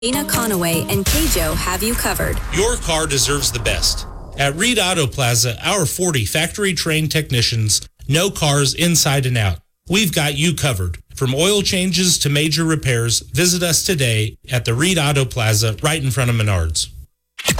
Dana Conaway and Keijo have you covered. Your car deserves the best. At Reed Auto Plaza, our 40 factory-trained technicians know cars inside and out. We've got you covered. From oil changes to major repairs, visit us today at the Reed Auto Plaza right in front of Menards.